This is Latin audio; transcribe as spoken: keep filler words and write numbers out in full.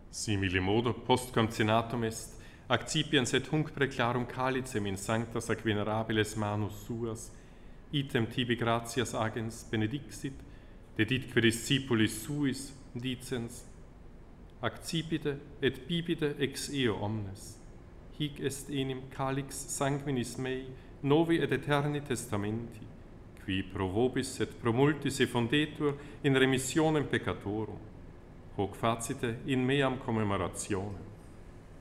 Simile modo, post concenatum est, accipiens et hunc preclarum calicem in sancta sac venerabiles manus suas, item tibi gratias agens benedixit, deditque discipulis suis, dicens, accipite et bibite ex eo omnes. Hic est enim calix sanguinis mei, novi et eterni testamenti, qui pro vobis et pro multis effundetur in remissionem peccatorum. Hoc facite in meam commemorationem.